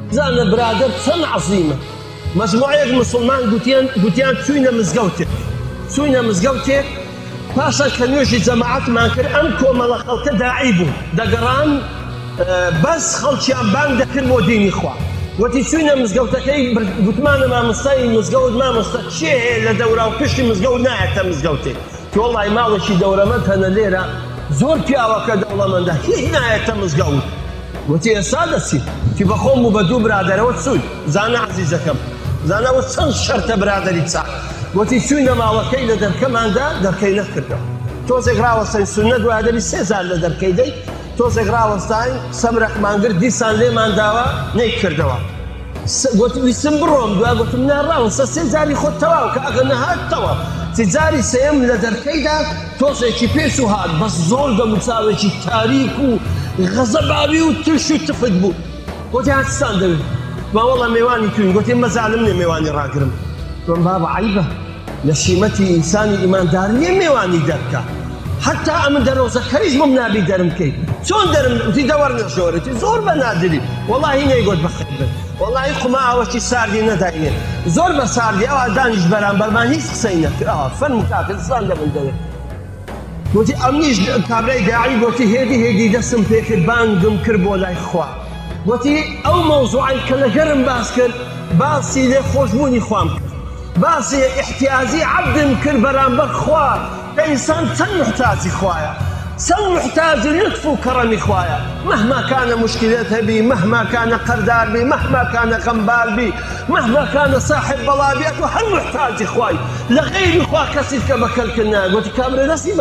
زانە برادر چەند عەزیمە مەجموعەیەک مسلمان گوتیان چووینە مزگەوتێک پاشان کە نوێژی جەماعەتمان کرد ئەم کۆمەڵە خەڵکە داعی بوو دەگەڕان بەس خەڵکیان بانگ دەکرد بۆ دینی خوا وەتی چووینە مزگەوتەکەی گوتمانە مامۆستای مزگەوت مامۆستا چێ هەیە لە دەورا و پشتی مزگەوت نایەتە مزگەوتێک کە وەڵی ماڵێکی دەورەمەند هەنە لێرە زۆر پیاوەکە دەوڵەمەندە هیچ نایەتە مزگەوت وەتی ئێستا دەچی تی بەخۆم و بە دوو برادەرەوە چووی زانە عەزیزەکەم زانەوە چەند شەرتە برادەری چاک وەتی چووینە ماڵەکەی لە دەرکەماندا دەرکەی نەکردەوە تۆزێک ڕاوەستین سونە دوادەری 3000 لە دەرکەی دەی تۆزێک ڕاوەستین سەمرەخمان کرد دیسان لێمان داوە نەیکردەوە ویستم بڕۆم دوای گوتم ناڕاوەستە 3000 خۆت تەواو کە ئەگە نەهاتەوە جاری سێم لە دەرکەیدا تۆزێکی پێش و هات بەس زۆر دەموچاوێکی تاریک و غەزەباوی و ترش و تفت بوو گوتی هاتستان دەوێت ماوەڵە میوانی توین گوتی مەزانم نێ میوانی ڕاگرم گوتم بابە عەیبە لە شیمەتی ئینسانی ئیماندار نییە میوانی دەرکە حتا ئەمن دەرۆزەکەیش بم نابی دەرم کەیت چۆن دەرم وتی دەوەرنەشۆرەتی زۆر بە نادری وەڵاهی نەیگوت بەخێر بن وەڵاهی خما ئاوەشی ساردی نەداینێ زۆر بە ساردی ئەوە دانیش بەرامبەرمان هیچ قسەی نەکرد ئەوە فەرمو کاکردستان دەبن دەوێت گوتی ئەمنیش کابرای داعی گوتی هێدی دەستم پێکرد بانگم کرد بۆ لای خوا گوتی ئەو مەوزوعی کە لەگەرم باس کرد باسی لێ خۆشبوونی خوام کرد باسی احتیاجی عبدم کرد بەرامبەر خوا کە ئینسان چەند محتاجی خوایە چەند محتاجی لطف و کەڕەمی خوایە مهما كان مشكلات بي مهما كان قردار بي مهما كان غمبال بي مهما كان صاحب بلابيات وهل محتاج خواي لغير خوا كسر كما كلكنا قلت كاميرا نسي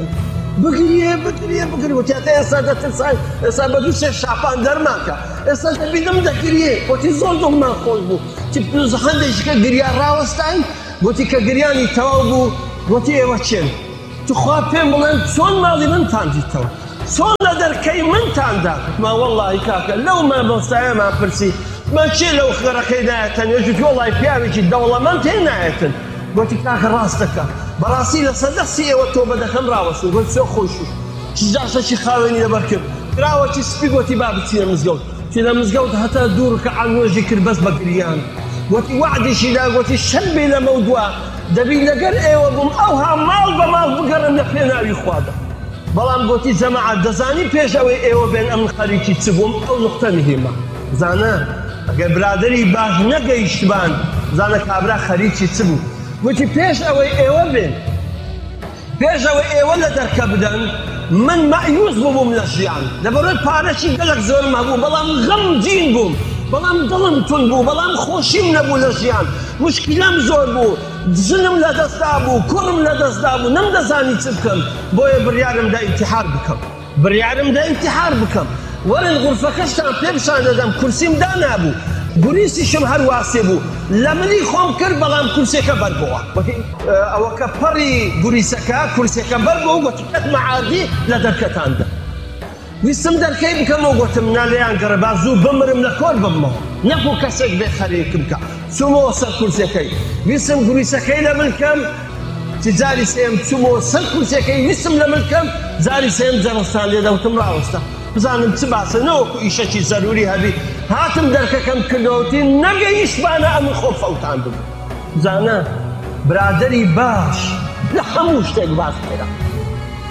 بقريه وتعطي سادة الصاي سابدو شعبان درماكا اساس بيدم دكريه قلت زول ما خولبو تبنو زخندش كغريا راوستاين قلت كغرياني توابو قلت ايه وچن تخواب فين بلان چون مالي من تانجي تو چون لدركي من تاندا ما والله كاكا لو ما بوستايا ما برسي ما شي لو خرقي نايتن يجوت والله فيها الدولة ما انتهي نايتن قلت كاكا راستك براسي لصدقسي وتوبة دخم راوسو قلت سو خوشو شجاعة شي خاويني لبركب راوتي سبي قلت باب تسينا مزقوت تسينا مزقوت حتى دورك عن وجهي كربس بقريان قلت وعدي شي لا قلت شبي لموضوع دبي لقر ايوه بم اوها مال بمال بقرم نفينا يخواده بلام قلت جماعة دزاني بيش اوي ايوه بين امن خريجي تسبوم او نقطة مهمة زانا اگر برادري باش نقايش بان زانا كابرا خريجي تسبو قلت بيش اوي ايوه بين بيش اوي ايوه لدركة بدن من مأيوز بوم لشيان لبرد بارشي قلق زور ما بوم بلام غم جين بوم بلام دڵم تون بوو بەڵام خۆشیم نەبوو لە ژیان مشکلام زۆر بوو جنم لەدەستدا بوو کوڕم لەدەستدا بوو نەمدەزانی چ بکەم بۆیە بڕیارمدا ئینتیحار بکەم وەرن غورفەکەشتان پێ پیشان دەدەم کورسیم دانابوو گوریسیشم هەر واسێ بوو لە منی خۆم کرد بەڵام کورسێکە بەربەوە ئەوە کە پەڕی گوریسەکە کورسێکە بەربەوە گوتی کەتمە عادی لە دەرکەتاندا ویستم دەرکەی بکەمەوە گوتم نالیان گەڕە با زوو بمرم لە کۆر بمەوە نەبوو کەسێک بێ خەریکم بکە چوومەوە سەر کورسەکەی ویستم گوریسەکەی لە ملکەم جاری سێم چوومەوە سەر کورسەکەی ویستم لە ملکەم جاری سێم جەڕستان لێ دەوتم ڕاوەستە بزانم چ باسە نەوەکو ئیشەکی زەروری هەبی هاتم دەرکەکەم کردەوەتی نەگەیشتبانە ئەمن خۆ فەوتاندم زانە برادەری باش لە هەموو شتێک باس کەرە